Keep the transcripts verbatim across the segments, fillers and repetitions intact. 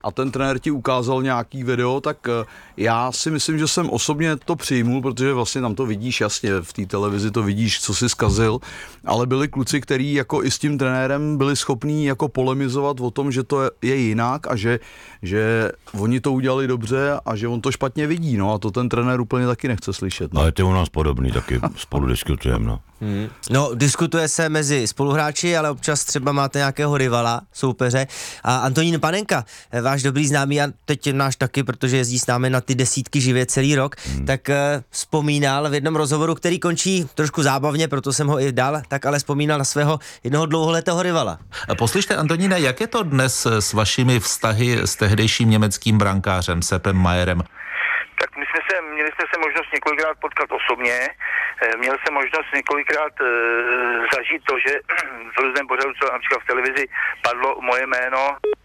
a ten trenér ti ukázal nějaký video, tak já si myslím, že jsem osobně to přijmul, protože vlastně tam to vidíš jasně, v té televizi to vidíš, co jsi zkazil, ale byli kluci, kteří jako i s tím trenérem byli schopní jako polemizovat o tom, že to je jinak a že, že oni to udělali dobře a že on to špatně vidí, no a to ten trenér úplně taky nechce slyšet. No. Ale to je u nás podobný, taky spolu diskutujeme, no. Hmm. No, diskutuje se mezi spoluhráči, ale občas třeba máte nějakého rivala, soupeře. A Antonín Panenka, váš dobrý známý a teď náš taky, protože jezdí s námi na ty desítky živě celý rok, hmm. tak uh, vzpomínal v jednom rozhovoru, který končí trošku zábavně, proto jsem ho i dal, tak ale vzpomínal na svého jednoho dlouholetého rivala. Poslyšte, Antoníne, jak je to dnes s vašimi vztahy s tehdejším německým brankářem Seppem Mayerem? Tak my jsme se, měli jsme se možnost několikrát potkat osobně, měl jsem možnost několikrát e, zažít to, že v různém pořadu, co například v televizi, padlo moje jméno.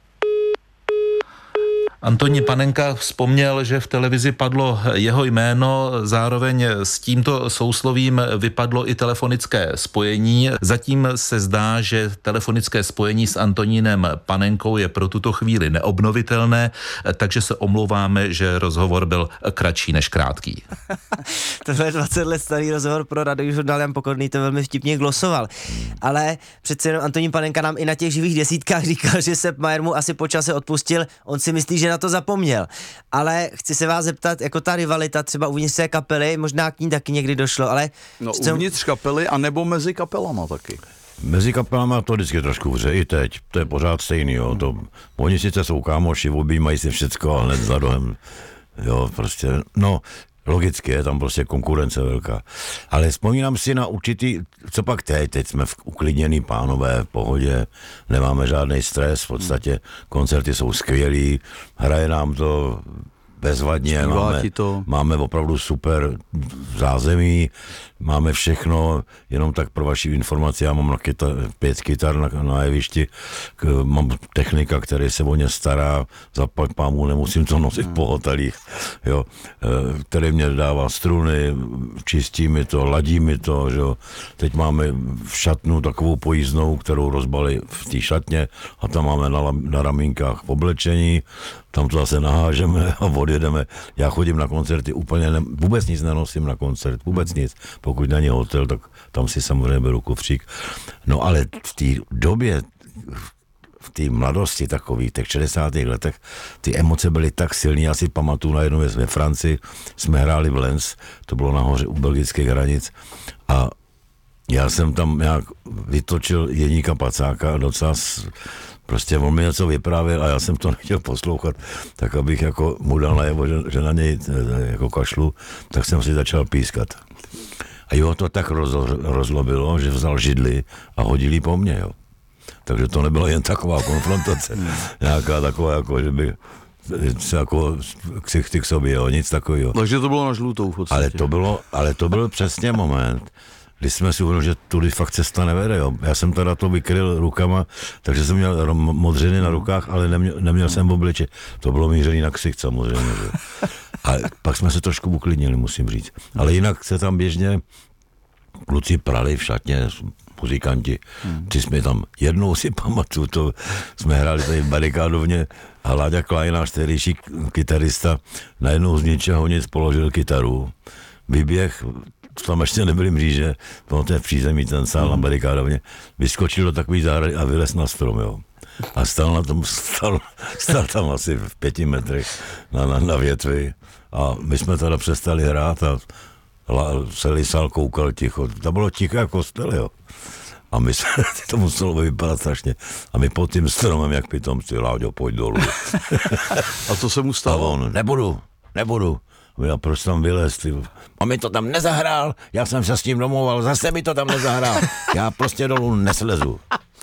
Antonín Panenka vzpomněl, že v televizi padlo jeho jméno, zároveň s tímto souslovím vypadlo i telefonické spojení. Zatím se zdá, že telefonické spojení s Antonínem Panenkou je pro tuto chvíli neobnovitelné, takže se omlouváme, že rozhovor byl kratší než krátký. Tohle je dvacet let starý rozhovor pro Radiožurnál, Jan Pokorný to velmi vtipně glosoval. Ale přece jenom Antonín Panenka nám i na těch živých desítkách říkal, že Sepp Mayer mu asi po čase odpustil, on si myslí, že na to zapomněl. Ale chci se vás zeptat, jako ta rivalita třeba uvnitř té kapely, možná k ní taky někdy došlo, ale... No co... uvnitř kapely, anebo mezi kapelama taky. Mezi kapelama to vždycky trošku vře, i teď, to je pořád stejný, jo, to, oni sice jsou kámoši, objímají si všecko, ale hned za rohem, jo, prostě, no, logicky je tam prostě konkurence velká. Ale vzpomínám si na určitý, co pak teď, teď jsme v uklidněný pánové, v pohodě, nemáme žádný stres, v podstatě koncerty jsou skvělý, hraje nám to bezvadně, máme, máme opravdu super zázemí, máme všechno, jenom tak pro vaši informaci, já mám na kytar, pět kytar na, na jevišti, k, mám technika, který se o ně stará, za pámu nemusím to nosit po hotelích, jo, který mě dává struny, čistí mi to, ladí mi to, že jo. Teď máme v šatnu takovou pojízdnou, kterou rozbali v té šatně a tam máme na, na ramínkách oblečení, tam to zase nahážeme a odjedeme. Já chodím na koncerty úplně, ne, vůbec nic nenosím na koncert, vůbec nic. Pokud není hotel, tak tam si samozřejmě beru kufřík. No ale v té době, v té mladosti takových, těch šedesátých letech, ty emoce byly tak silné, já si pamatuju na jednu věc ve Francii, jsme hráli v Lens, to bylo nahoře u belgických hranic a já jsem tam nějak vytočil Jeníka Pacáka a docela prostě on mi něco vyprávěl a já jsem to nechtěl poslouchat, tak abych jako mu dal najevo, že, že na něj jako kašlu, tak jsem si začal pískat. A jeho to tak roz, rozlobilo, že vzal židli a hodil ji po mně, jo. Takže to nebyla jen taková konfrontace, nějaká taková, jako, že by se jako ksichty k sobě, jo, nic takového. Takže to bylo na žlutou v podstatě. Ale to bylo, ale to byl přesně moment, když jsme si uvědomili, že tudy fakt cesta nevede, jo. Já jsem teda to vykryl rukama, takže jsem měl modřiny na rukách, ale neměl, neměl jsem obličej. To bylo mířený na ksicht samozřejmě, že? A pak jsme se trošku uklidnili, musím říct. Ale jinak se tam běžně kluci prali v šatně, muzikanti. Ty jsme tam, jednou si pamatuju, to jsme hráli tady v barikádovně a Láďa Klein, náš tehdejší kytarista, najednou z ničeho nic položil kytaru, vyběh, tam ještě nebyly mříže, to je v přízemí ten sál na barikádovně, vyskočil do takový zahrady a vylez na strom, jo. A stál na tom, stál, stál tam asi v pěti metrech na, na, na větvi a my jsme teda přestali hrát a la, celý sál koukal ticho. To bylo ticho jako kostel, jo. A my jsme, to muselo vypadat strašně. A my pod tím stromem, jak pitomci, Láďo, pojď dolů. A co se mu stalo? A on, nebudu, nebudu. A proč tam vylez, ty? A mi to tam nezahrál, já jsem se s tím domluval, zase mi to tam nezahrál. Já prostě dolů neslezu.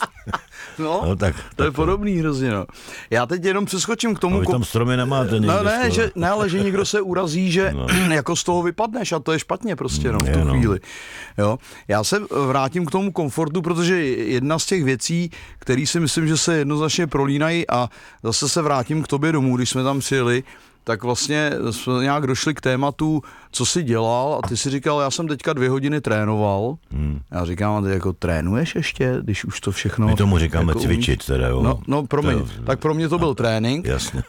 No, no tak, to je tak, podobný hrozně, no. Já teď jenom přeskočím k tomu... A vy tam stromy nemáte někde. No ne, že, ne, ale že někdo se urazí, že no. jako z toho vypadneš a to je špatně prostě, no, v tu je, no. chvíli. Jo. Já se vrátím k tomu komfortu, protože jedna z těch věcí, které si myslím, že se jednoznačně prolínají a zase se vrátím k tobě domů, když jsme tam přijeli, tak vlastně jsme nějak došli k tématu, co jsi dělal a ty si říkal, já jsem teďka dvě hodiny trénoval. Hmm. Já říkám, a ty jako trénuješ ještě, když už to všechno... My tomu říkáme jako cvičit teda, jo. No, no promiň, to, tak pro mě to byl trénink. Jasně.